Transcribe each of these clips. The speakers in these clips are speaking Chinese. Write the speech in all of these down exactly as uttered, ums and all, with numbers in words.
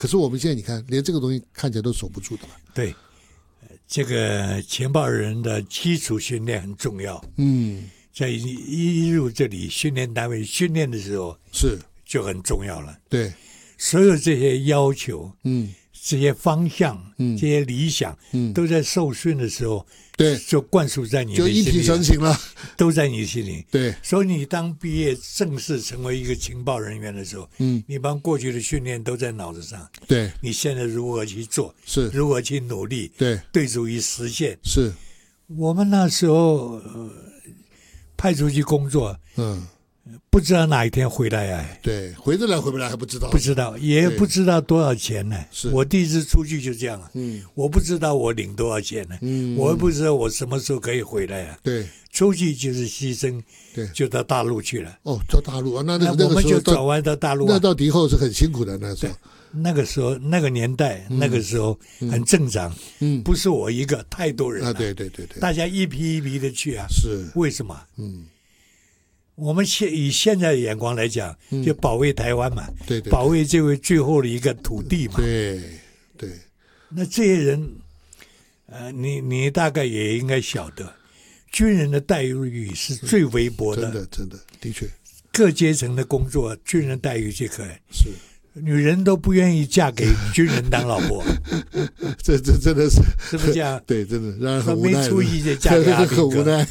可是我们现在你看，连这个东西看起来都守不住的嘛。 对，这个情报人的基础训练很重要。 嗯， 在一入这里训练单位训练的时候， 是就很重要了。 对， 所有这些要求， 嗯， 这些方向， 嗯， 这些理想， 嗯， 都在受训的时候， 对， 就灌输在你的就一体成型了， 都在你心里。 对， 所以你当毕业正式成为一个情报人员的时候， 嗯， 你把过去的训练都在脑子上。 对， 你现在如何去做？ 是如何去努力？ 对， 对足于实现。 是我们那时候、呃、派出去工作， 嗯。 不知道哪一天回来啊？ 对，回得来回不来还不知道， 不知道，也不知道多少钱呢。 是我第一次出去就这样啊， 嗯， 我不知道我领多少钱呢， 嗯， 我也不知道我什么时候可以回来啊。 对， 出去就是牺牲， 对， 就到大陆去了。 哦，到大陆啊，那那那我们就转到弯到大陆、啊。 那到敌后是很辛苦的，那时候。 那个时候，那个年代， 嗯、 那个时候很正常。 嗯， 不是我一个，太多人了。 啊，对对对对， 大家一批一批的去啊。 是， 为什么？ 嗯。 我们现以现在的眼光来讲，就保卫台湾嘛， 对对， 保卫这位最后的一个土地嘛， 对对。 那这些人，呃，你你大概也应该晓得，军人的待遇是最微薄的， 真的真的的确， 各阶层的工作，军人待遇最可爱， 是女人都不愿意嫁给军人当老婆， 这这真的是是不是这样？ 对，真的让人很无奈， 没出息就嫁给阿兵哥， 很无奈。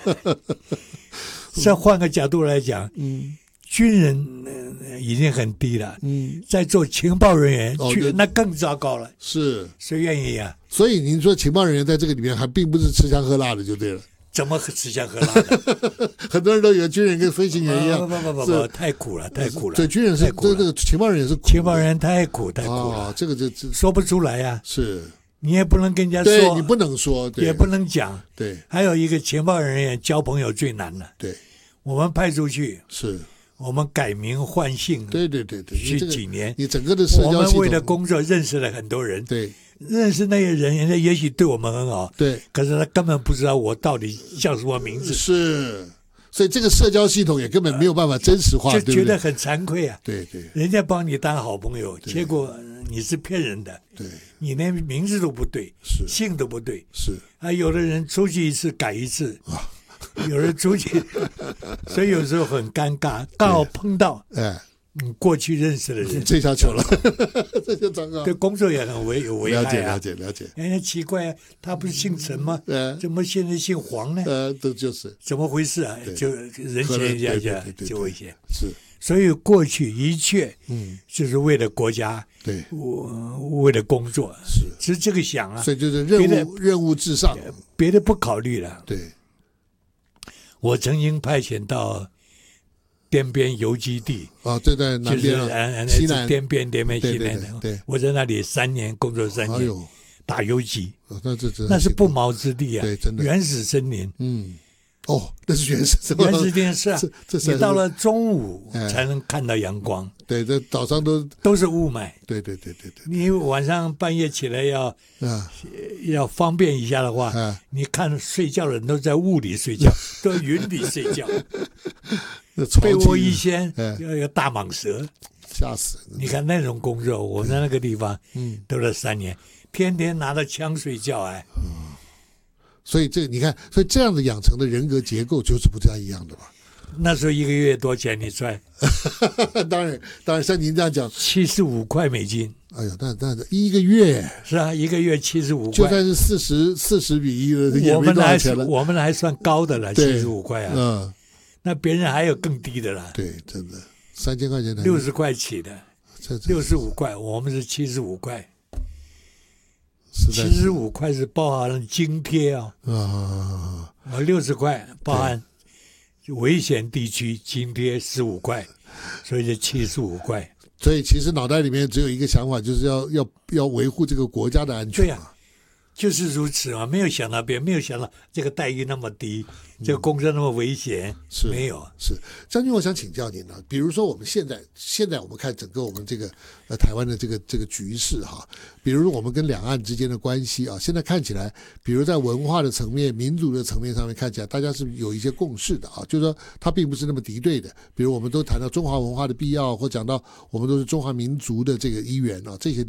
再换个角度来讲， 嗯， 军人、呃、已经很低了， 嗯， 在做情报人员， 哦、 那更糟糕了。 是， 谁愿意啊？ 所以您说情报人员在这个里面还并不是吃香喝辣的，就对了。 怎么吃香喝辣的？ 很多人都以为军人跟飞行员一样， 不不不不不，太苦了，太苦了。 对，军人是这这个情报人员是苦， 情报人员太苦太苦了， 哦、这个就说不出来呀、啊。 是。 你也不能跟人家说， 对，你不能说， 也不能讲。 对， 还有一个情报人员交朋友最难了。 对， 我们派出去， 是我们改名换姓， 对对对对， 去几年， 你整个的社交系统， 我们为了工作认识了很多人， 对， 认识那些人，人家也许对我们很好， 对， 可是他根本不知道我到底叫什么名字， 是。所以这个社交系统也根本没有办法真实化， 就觉得很惭愧啊。 对对， 人家帮你当好朋友，结果你是骗人的。 对， 你连名字都不对， 是姓都不对， 是啊。有的人出去一次改一次，有人出去，所以有时候很尴尬。刚好碰到， 哎， 嗯，过去认识的人， 这下糗了，这就糟糕。 对工作也很危有危害啊。 了解了解了解。 哎，奇怪啊，他不是姓陈吗？ 呃， 怎么现在姓黄呢？ 呃，都就是怎么回事啊？就人前一下下就危险。 是， 所以过去一切， 嗯， 就是为了国家， 对， 为了工作， 是， 是这个想啊。 所以就是任务任务至上， 别的不考虑了。 对， 我曾经派遣到滇边游击地， 哦，这在南边啊， 西南滇边滇边西南的，对， 我在那里三年工作三年，打游击， 那这那是不毛之地啊， 对，真的原始森林， 嗯。哦，那是原始原始森林是啊， 这你到了中午才能看到阳光。 对，这早上都都是雾霾。 对对对对对。 你晚上半夜起来要啊要方便一下的话，你看睡觉的人都在雾里睡觉，都在云里睡觉。被窝一掀，要有大蟒蛇， 吓死人！ 你看那种工作，我在那个地方，嗯，都了三年，天天拿着枪睡觉，哎。 所以这你看，所以这样的养成的人格结构就是不太一样的嘛。 那时候一个月多少钱？你算？ 当然，当然像您这样讲， 七十五块美金。 哎呦，那那一个月是啊，一个月七十五块， 就算是四十四十比一的，也没多少钱了。 我们还算高的了，七十五块啊。 嗯， 那别人还有更低的啦。 对，真的三千块钱， 六十块起的，六十五块，我们是七十五块。七十五块是包含了津贴啊，啊，六十块包含危险地区津贴十五块，所以就七十五块。 所以其实脑袋里面只有一个想法，就是要要要维护这个国家的安全。 对呀、啊，就是如此啊，没有想到别人没有想到这个待遇那么低，这个工作那么危险， 是没有。 是将军，我想请教您呢，比如说我们现在现在我们看整个我们这个呃台湾的这个这个局势哈，比如我们跟两岸之间的关系啊，现在看起来，比如在文化的层面、民族的层面上面看起来，大家是有一些共识的啊，就是说它并不是那么敌对的。比如我们都谈到中华文化的必要，或讲到我们都是中华民族的这个一员啊，这些。